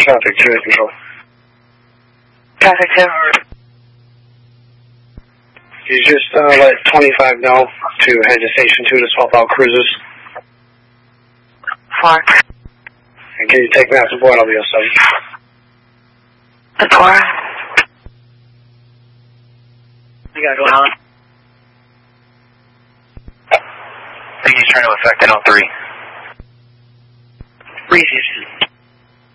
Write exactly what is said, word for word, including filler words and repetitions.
Traffic two eight control. Traffic two. You just uh, let twenty-five know to head to Station two to swap out cruises. Four. And can you take me out to Boyd? I'll be oh seven. The four. You gotta go on. I think he's trying to affect N oh three.